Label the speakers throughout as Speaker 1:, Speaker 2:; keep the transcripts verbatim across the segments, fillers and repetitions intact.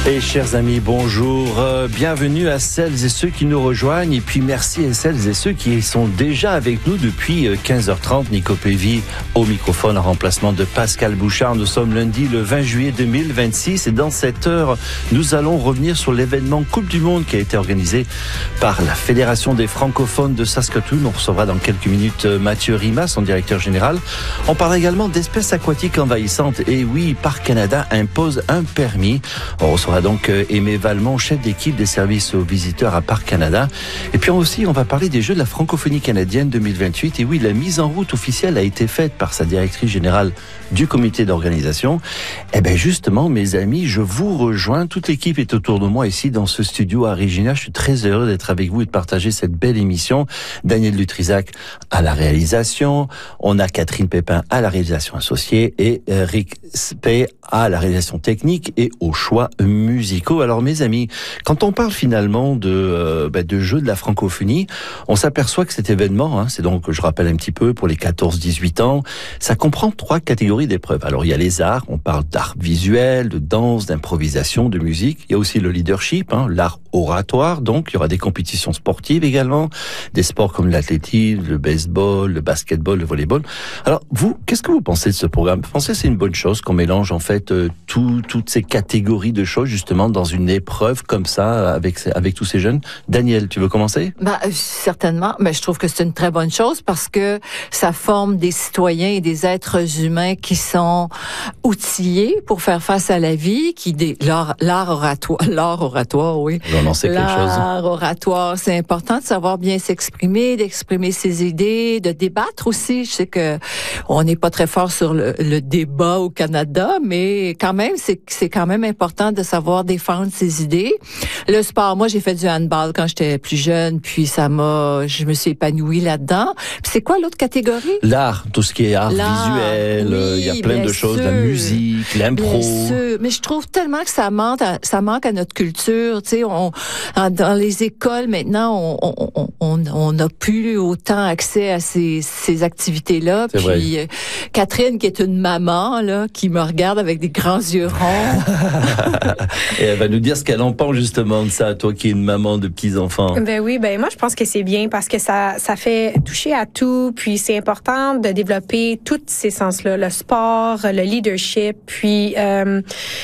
Speaker 1: Et chers amis, bonjour, euh, bienvenue à celles et ceux qui nous rejoignent et puis merci à celles et ceux qui sont déjà avec nous depuis quinze heures trente. Nico Pévy au microphone en remplacement de Pascal Bouchard. Nous sommes lundi le vingt juillet deux mille vingt-six et dans cette heure, nous allons revenir sur l'événement Coupe du Monde qui a été organisé par la Fédération des francophones de Saskatoon. On recevra dans quelques minutes Mathieu Rima, son directeur général. On parle également d'espèces aquatiques envahissantes et oui, Parc Canada impose un permis. On recevra donc Aimé Valmont, chef d'équipe des services aux visiteurs à Parc Canada. Et puis aussi, on va parler des Jeux de la francophonie canadienne deux mille vingt-huit. Et oui, la mise en route officielle a été faite par sa directrice générale du comité d'organisation. Eh bien justement, mes amis, je vous rejoins. Toute l'équipe est autour de moi ici dans ce studio à Regina. Je suis très heureux d'être avec vous et de partager cette belle émission. Daniel Lutrisac à la réalisation. On a Catherine Pépin à la réalisation associée et Rick Spey à la réalisation technique et au choix musicaux. Alors mes amis, quand on parle finalement de, euh, bah, de Jeux de la francophonie, on s'aperçoit que cet événement, hein, c'est donc, je rappelle un petit peu, pour les quatorze dix-huit ans, ça comprend trois catégories d'épreuves. Alors il y a les arts, on parle d'art visuel, de danse, d'improvisation, de musique. Il y a aussi le leadership, hein, l'art oratoire, donc il y aura des compétitions sportives également, des sports comme l'athlétisme, le baseball, le basketball, le volleyball. Alors vous, qu'est-ce que vous pensez de ce programme ? Vous pensez que c'est une bonne chose qu'on mélange en fait euh, tout, toutes ces catégories de choses justement dans une épreuve comme ça avec, avec tous ces jeunes ? Daniel, tu veux commencer ?
Speaker 2: Ben, euh, certainement, mais je trouve que c'est une très bonne chose parce que ça forme des citoyens et des êtres humains qui sont outillés pour faire face à la vie, qui des, l'art, l'art oratoire, l'art oratoire, oui.
Speaker 1: On en sait quelque chose.
Speaker 2: L'art oratoire, c'est important de savoir bien s'exprimer, d'exprimer ses idées, de débattre aussi. Je sais que on n'est pas très fort sur le, le débat au Canada, mais quand même, c'est, c'est quand même important de savoir défendre ses idées. Le sport, moi, j'ai fait du handball quand j'étais plus jeune, puis ça m'a, je me suis épanouie là-dedans. Puis c'est quoi l'autre catégorie?
Speaker 1: L'art, tout ce qui est art
Speaker 2: L'art,
Speaker 1: visuel,
Speaker 2: oui,
Speaker 1: il y a plein de choses,
Speaker 2: sûr.
Speaker 1: la musique, l'impro.
Speaker 2: Bien sûr. Mais je trouve tellement que ça manque à, ça manque à notre culture. Tu sais, on, dans les écoles maintenant, on, on, on, on n'a plus autant accès à ces, ces activités-là.
Speaker 1: C'est
Speaker 2: Puis
Speaker 1: vrai.
Speaker 2: euh, Catherine, qui est une maman là, qui me regarde avec des grands yeux ronds.
Speaker 1: Et elle va nous dire ce qu'elle en pense justement de ça, toi qui es une maman de petits-enfants.
Speaker 3: Ben oui, ben moi je pense que c'est bien parce que ça ça fait toucher à tout, puis c'est important de développer tous ces sens-là, le sport, le leadership, puis euh,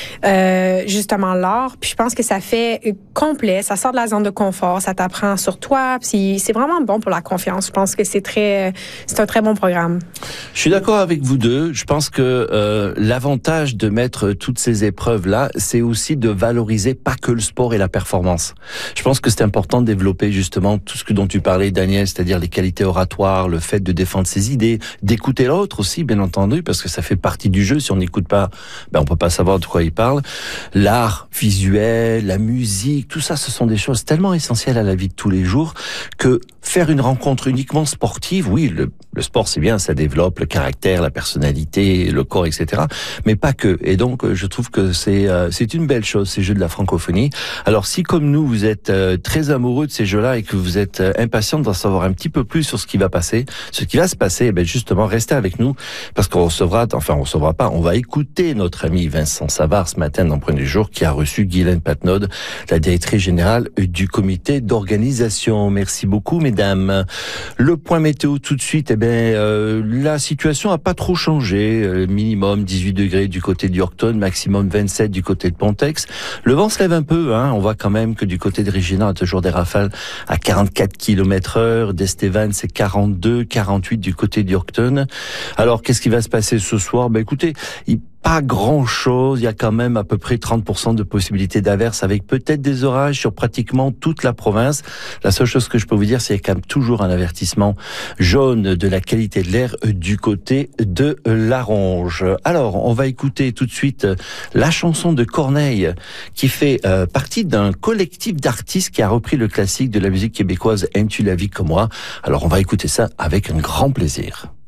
Speaker 3: euh, justement l'art. Puis je pense que ça fait complet, ça sort de la zone de confort, ça t'apprend sur toi, puis c'est vraiment bon pour la confiance. Je pense que c'est très c'est un très bon programme.
Speaker 1: Je suis d'accord avec vous deux. Je pense que euh, l'avantage de mettre toutes ces épreuves-là, c'est aussi de valoriser pas que le sport et la performance. Je pense que c'est important de développer justement tout ce que dont tu parlais, Daniel, c'est-à-dire les qualités oratoires, le fait de défendre ses idées, d'écouter l'autre aussi, bien entendu, parce que ça fait partie du jeu. Si on n'écoute pas, ben on peut pas savoir de quoi il parle. L'art visuel, la musique, tout ça, ce sont des choses tellement essentielles à la vie de tous les jours que faire une rencontre uniquement sportive, oui, le, le sport c'est bien, ça développe le caractère, la personnalité, le corps, et cetera. Mais pas que. Et donc, je trouve que c'est euh, c'est une belle chose, ces Jeux de la francophonie. Alors, si comme nous, vous êtes euh, très amoureux de ces jeux-là et que vous êtes euh, impatient d'en savoir un petit peu plus sur ce qui va passer, ce qui va se passer, eh bien justement, restez avec nous parce qu'on recevra, enfin, on recevra pas, on va écouter notre ami Vincent Savard ce matin dans Premier Jour qui a reçu Guylaine Patnaud, la directrice générale du comité d'organisation. Merci beaucoup, mesdames. Le point météo tout de suite, eh bien, euh, la situation a pas trop changé. Euh, minimum dix-huit degrés du côté de Yorkton, maximum vingt-sept du côté de Pontex. Le vent se lève un peu, hein. On voit quand même que du côté de Regina, on a toujours des rafales à quarante-quatre kilomètres heure. D'Estevan, c'est quarante-deux, quarante-huit du côté de Yorkton. Alors, qu'est-ce qui va se passer ce soir? Ben, écoutez, il pas grand-chose, il y a quand même à peu près trente pour cent de possibilités d'averses avec peut-être des orages sur pratiquement toute la province. La seule chose que je peux vous dire, c'est qu'il y a quand même toujours un avertissement jaune de la qualité de l'air du côté de Laronge. Alors, on va écouter tout de suite la chanson de Corneille qui fait euh, partie d'un collectif d'artistes qui a repris le classique de la musique québécoise « Aimes-tu la vie comme moi ?» Alors, on va écouter ça avec un grand plaisir.